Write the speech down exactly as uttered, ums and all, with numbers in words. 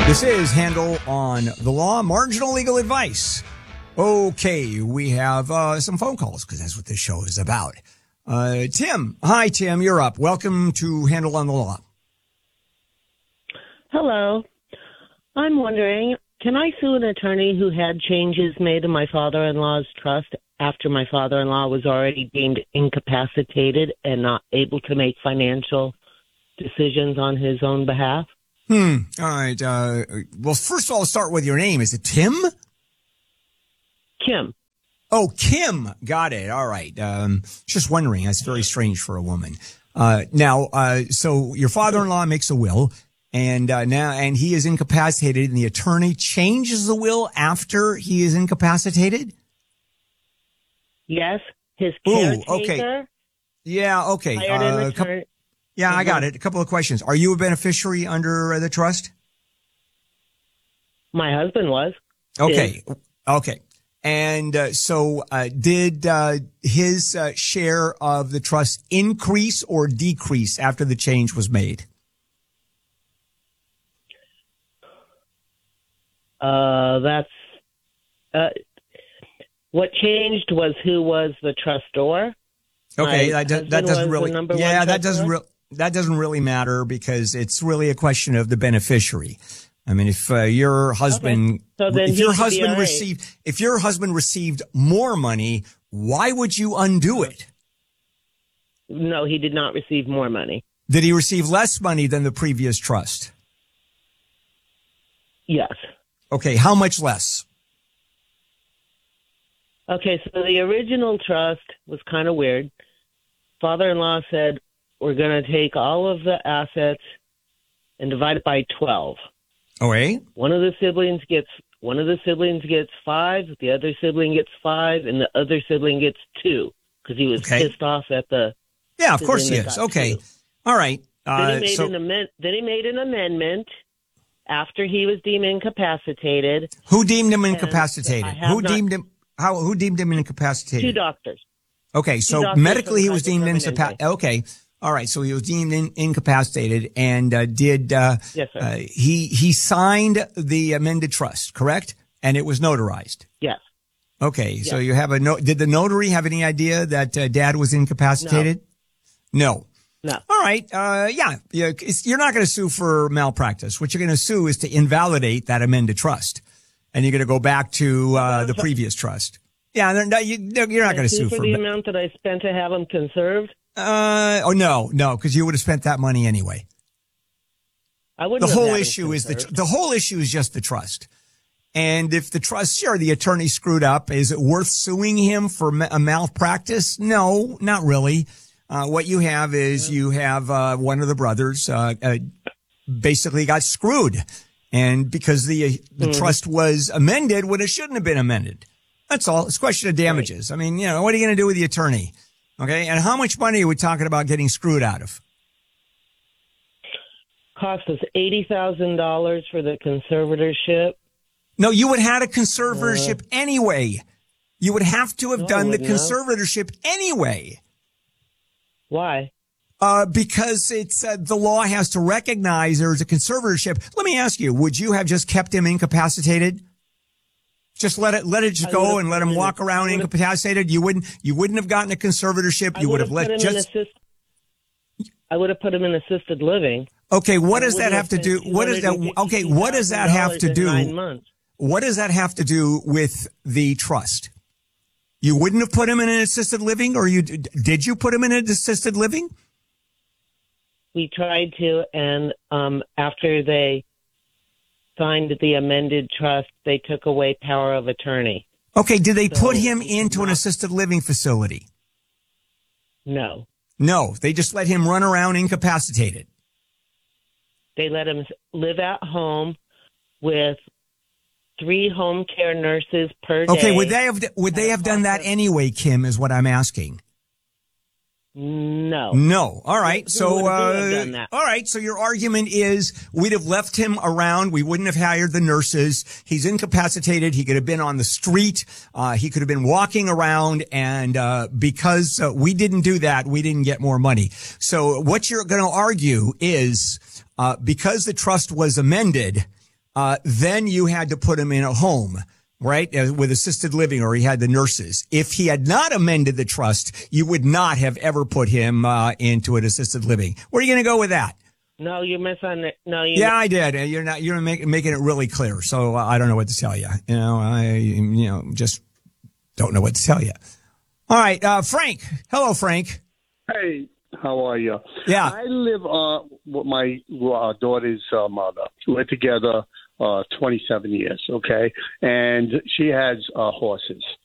This is Handel on the Law, marginal legal advice. Okay, we have uh, some phone calls because that's what this show is about. Uh, Tim, hi Tim, you're up. Welcome to Handel on the Law. Hello. I'm wondering, can I sue an attorney who had changes made in my father-in-law's trust after my father-in-law was already deemed incapacitated and not able to make financial decisions on his own behalf? Hmm. All right. Uh, well, first of all, let's start with your name. Is it Tim? Kim. Oh, Kim. Got it. All right. Um, just wondering. That's very strange for a woman. Uh, now, uh, so your father-in-law makes a will and, uh, now, and he is incapacitated and the attorney changes the will after he is incapacitated? Yes. His Ooh, caretaker. okay. Yeah. Okay. Hired an Uh, attorney. Yeah, I got it. A couple of questions. Are you a beneficiary under uh, the trust? My husband was. Okay. Is. Okay. And uh, so uh, did uh, his uh, share of the trust increase or decrease after the change was made? Uh, that's uh, what changed was who was the trustor. Okay, My that, does, that doesn't really. Yeah, that doesn't really. That doesn't really matter because it's really a question of the beneficiary. I mean, if uh, your husband, okay. so then if your he husband right. received, if your husband received more money, why would you undo it? No, he did not receive more money. Did he receive less money than the previous trust? Yes. Okay, how much less? Okay, so the original trust was kind of weird. Father-in-law said, we're going to take all of the assets and divide it by twelve. Oh, eh? One of the siblings gets one of the siblings gets five, the other sibling gets five, and the other sibling gets two because he was okay. pissed off at the. Yeah, of course he is. Okay, two. All right. Uh, then he made so, an amend- Then he made an amendment after he was deemed incapacitated. Who deemed him incapacitated? Who not, deemed him? How? Who deemed him incapacitated? Two doctors. Okay, so doctors medically he was deemed incapacitated. Okay. All right, so he was deemed in, incapacitated, and uh, did uh, yes, sir. Uh, he he signed the amended trust, correct? And it was notarized. Yes. Okay, yes. so you have a no. Did the notary have any idea that uh, Dad was incapacitated? No. No. All right. Uh, yeah, yeah. It's, you're not going to sue for malpractice. What you're going to sue is to invalidate that amended trust, and you're going to go back to uh, the previous trust. Yeah, no, you, you're not going to sue for for the amount that I spent to have them conserved. Uh, oh no, no, because you would have spent that money anyway. I wouldn't. The whole issue is the the whole issue is just the trust, and if the trust, sure, the attorney screwed up. Is it worth suing him for a malpractice? No, not really. Uh, what you have is you have uh, one of the brothers uh, uh, basically got screwed, and because the the mm. trust was amended when it shouldn't have been amended. That's all. It's a question of damages. Right. I mean, you know, what are you going to do with the attorney? Okay, and how much money are we talking about getting screwed out of? Cost us eighty thousand dollars for the conservatorship. No, you would have had a conservatorship uh, anyway. You would have to have no, done the conservatorship have. anyway. Why? Uh, because it's uh, the law has to recognize there's a conservatorship. Let me ask you: would you have just kept him incapacitated? Just let it let it just go and let him walk around incapacitated. You wouldn't you wouldn't have gotten a conservatorship. You would have let just. Assist, I would have put him in assisted living. Okay, what does that have to do? What is that? Okay, what does that have to do? What does that have to do with the trust? You wouldn't have put him in an assisted living, or you did you put him in an assisted living? We tried to, and um, after they signed the amended trust, they took away power of attorney. Okay, did they so, put him into not, an assisted living facility? No. No, they just let him run around incapacitated. They let him live at home with three home care nurses per day. Okay, would they have would they have done that anyway, Kim, is what I'm asking. No. No. All right. Who so, would, uh, who done that? all right. So your argument is we'd have left him around. We wouldn't have hired the nurses. He's incapacitated. He could have been on the street. Uh, he could have been walking around. And, uh, because uh, we didn't do that, we didn't get more money. So what you're going to argue is, uh, because the trust was amended, uh, then you had to put him in a home, right, uh, with assisted living, or he had the nurses. If he had not amended the trust, you would not have ever put him uh, into an assisted living. Where are you going to go with that? No, you misunderstood. No, you. Yeah, I did. You're not. You're making making it really clear. So uh, I don't know what to tell you. You know, I you know just don't know what to tell you. All right, uh, Frank. Hello, Frank. Hey, how are you? Yeah. I live uh, with my uh, daughter's uh, mother. We're together uh, twenty-seven years, okay? And she has uh, horses.